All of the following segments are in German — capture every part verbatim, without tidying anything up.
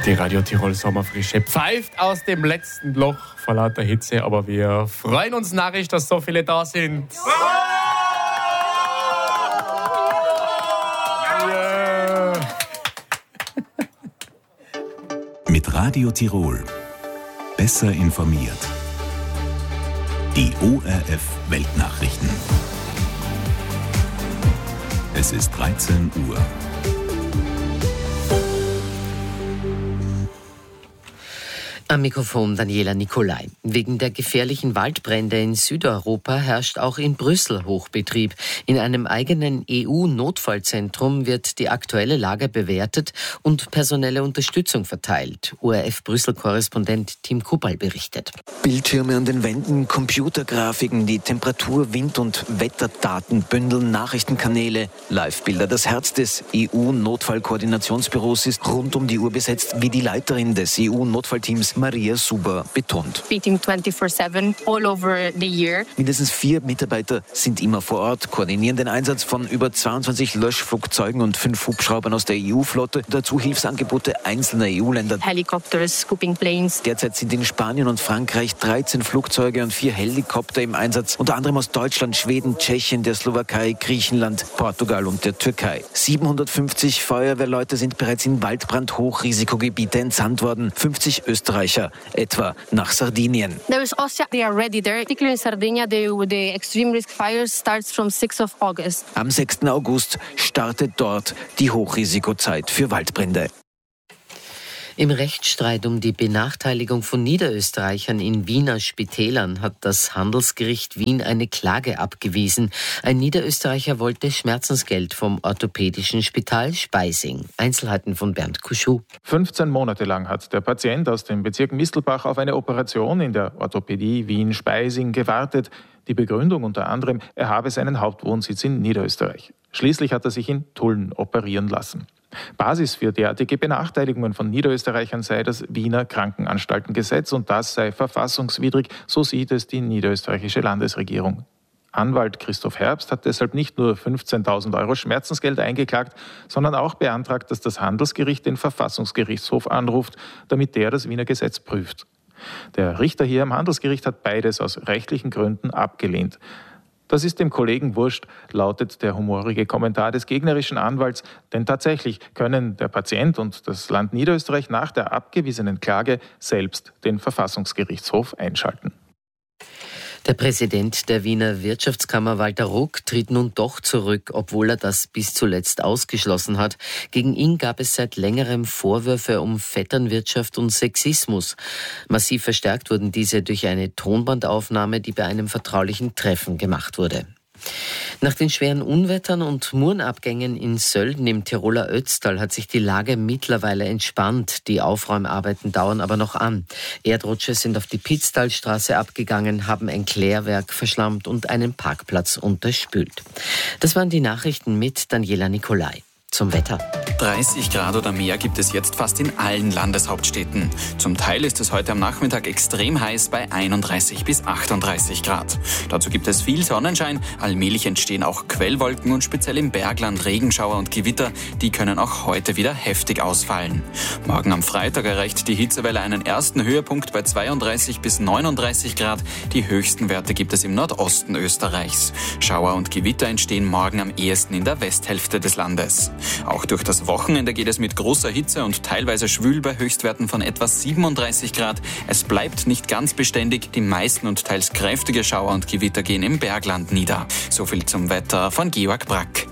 Die Radio Tirol Sommerfrische pfeift aus dem letzten Loch vor lauter Hitze, aber wir freuen uns narrisch, dass so viele da sind. Yeah. Mit Radio Tirol besser informiert. Die O R F Weltnachrichten. Es ist dreizehn Uhr. Am Mikrofon Daniela Nicolai. Wegen der gefährlichen Waldbrände in Südeuropa herrscht auch in Brüssel Hochbetrieb. In einem eigenen E U-Notfallzentrum wird die aktuelle Lage bewertet und personelle Unterstützung verteilt. O R F-Brüssel-Korrespondent Tim Kuppal berichtet. Bildschirme an den Wänden, Computergrafiken, die Temperatur-, Wind- und Wetterdaten bündeln, Nachrichtenkanäle, Live-Bilder. Das Herz des E U-Notfallkoordinationsbüros ist rund um die Uhr besetzt, wie die Leiterin des E U-Notfallteams Maria Suber betont. Meeting twenty-four seven all over the year. Mindestens vier Mitarbeiter sind immer vor Ort, koordinieren den Einsatz von über zweiundzwanzig Löschflugzeugen und fünf Hubschraubern aus der E U-Flotte. Dazu Hilfsangebote einzelner E U-Länder. Helicopters, Scooping Planes. Derzeit sind in Spanien und Frankreich dreizehn Flugzeuge und vier Helikopter im Einsatz. Unter anderem aus Deutschland, Schweden, Tschechien, der Slowakei, Griechenland, Portugal und der Türkei. siebenhundertfünfzig Feuerwehrleute sind bereits in Waldbrand-Hochrisikogebiete entsandt worden. fünfzig Österreicher etwa nach Sardinien. There is also they are ready there. Particularly in Sardinia, the, the extreme risk fires starts from sixth of August. Am sechsten August startet dort die Hochriskozeit für Waldbrände. Im Rechtsstreit um die Benachteiligung von Niederösterreichern in Wiener Spitälern hat das Handelsgericht Wien eine Klage abgewiesen. Ein Niederösterreicher wollte Schmerzensgeld vom orthopädischen Spital Speising. Einzelheiten von Bernd Kuschuh. fünfzehn Monate lang hat der Patient aus dem Bezirk Mistelbach auf eine Operation in der Orthopädie Wien-Speising gewartet. Die Begründung unter anderem, er habe seinen Hauptwohnsitz in Niederösterreich. Schließlich hat er sich in Tulln operieren lassen. Basis für derartige Benachteiligungen von Niederösterreichern sei das Wiener Krankenanstaltengesetz und das sei verfassungswidrig, so sieht es die niederösterreichische Landesregierung. Anwalt Christoph Herbst hat deshalb nicht nur fünfzehntausend Euro Schmerzensgeld eingeklagt, sondern auch beantragt, dass das Handelsgericht den Verfassungsgerichtshof anruft, damit der das Wiener Gesetz prüft. Der Richter hier am Handelsgericht hat beides aus rechtlichen Gründen abgelehnt. Das ist dem Kollegen wurscht, lautet der humorige Kommentar des gegnerischen Anwalts, denn tatsächlich können der Patient und das Land Niederösterreich nach der abgewiesenen Klage selbst den Verfassungsgerichtshof einschalten. Der Präsident der Wiener Wirtschaftskammer Walter Ruck tritt nun doch zurück, obwohl er das bis zuletzt ausgeschlossen hat. Gegen ihn gab es seit längerem Vorwürfe um Vetternwirtschaft und Sexismus. Massiv verstärkt wurden diese durch eine Tonbandaufnahme, die bei einem vertraulichen Treffen gemacht wurde. Nach den schweren Unwettern und Murenabgängen in Sölden im Tiroler Ötztal hat sich die Lage mittlerweile entspannt. Die Aufräumarbeiten dauern aber noch an. Erdrutsche sind auf die Pitztalstraße abgegangen, haben ein Klärwerk verschlammt und einen Parkplatz unterspült. Das waren die Nachrichten mit Daniela Nicolai. Zum Wetter. dreißig Grad oder mehr gibt es jetzt fast in allen Landeshauptstädten. Zum Teil ist es heute am Nachmittag extrem heiß bei einunddreißig bis achtunddreißig Grad. Dazu gibt es viel Sonnenschein, allmählich entstehen auch Quellwolken und speziell im Bergland Regenschauer und Gewitter, die können auch heute wieder heftig ausfallen. Morgen am Freitag erreicht die Hitzewelle einen ersten Höhepunkt bei zweiunddreißig bis neununddreißig Grad. Die höchsten Werte gibt es im Nordosten Österreichs. Schauer und Gewitter entstehen morgen am ehesten in der Westhälfte des Landes. Auch durch das Wochenende geht es mit großer Hitze und teilweise schwül bei Höchstwerten von etwa siebenunddreißig Grad. Es bleibt nicht ganz beständig. Die meisten und teils kräftige Schauer und Gewitter gehen im Bergland nieder. So viel zum Wetter von Georg Brack.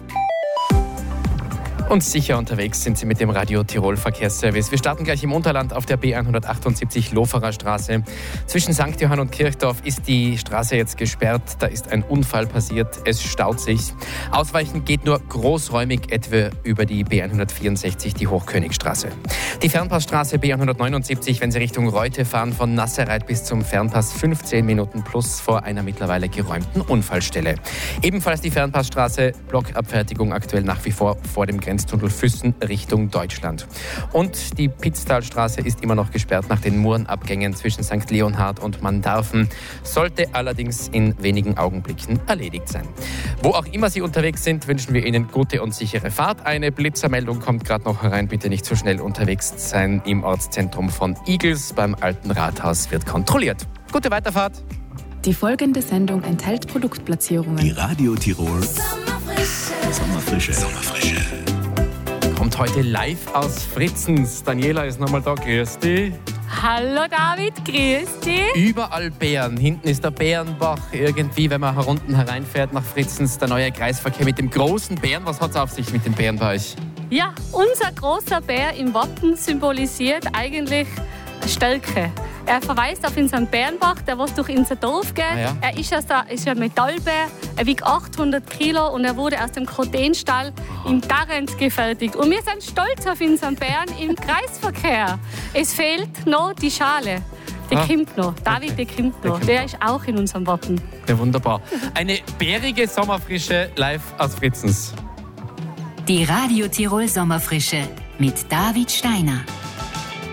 Und sicher unterwegs sind Sie mit dem Radio Tirol Verkehrsservice. Wir starten gleich im Unterland auf der B hundertachtundsiebzig Loferer Straße. Zwischen Sankt Johann und Kirchdorf ist die Straße jetzt gesperrt. Da ist ein Unfall passiert. Es staut sich. Ausweichen geht nur großräumig etwa über die B hundertvierundsechzig, die Hochkönigstraße. Die Fernpassstraße B hundertneunundsiebzig, wenn Sie Richtung Reute fahren, von Nasserreit bis zum Fernpass fünfzehn Minuten plus vor einer mittlerweile geräumten Unfallstelle. Ebenfalls die Fernpassstraße, Blockabfertigung aktuell nach wie vor vor dem Grenzübergang Lenztunnel Füssen Richtung Deutschland. Und die Pitztalstraße ist immer noch gesperrt nach den Murenabgängen zwischen Sankt Leonhard und Mandarfen, sollte allerdings in wenigen Augenblicken erledigt sein. Wo auch immer Sie unterwegs sind, wünschen wir Ihnen gute und sichere Fahrt. Eine Blitzermeldung kommt gerade noch herein. Bitte nicht zu schnell unterwegs sein. Im Ortszentrum von Igels beim Alten Rathaus wird kontrolliert. Gute Weiterfahrt. Die folgende Sendung enthält Produktplatzierungen. Die Radio Tirol Sommerfrische. Sommerfrische. Sommerfrische. Kommt heute live aus Fritzens. Daniela ist nochmal da. Grüß dich. Hallo David, grüß dich. Überall Bären. Hinten ist der Bärenbach. Irgendwie, wenn man herunten hereinfährt nach Fritzens, der neue Kreisverkehr mit dem großen Bären. Was hat es auf sich mit den Bären bei euch? Ja, unser großer Bär im Wappen symbolisiert eigentlich Stärke. Er verweist auf unseren Bärenbach, der was durch unser Dorf geht. Ah, ja. Er ist, aus der, ist ein Metallbär, er wiegt achthundert Kilo und er wurde aus dem Krotenstall in Tarent gefertigt. Und wir sind stolz auf unseren Bären im Kreisverkehr. Es fehlt noch die Schale. Der Ah. kommt noch. David, der kommt noch. Der ist auch in unserem Wappen. Ja, wunderbar. Eine bärige Sommerfrische live aus Fritzens. Die Radio Tirol Sommerfrische mit David Steiner.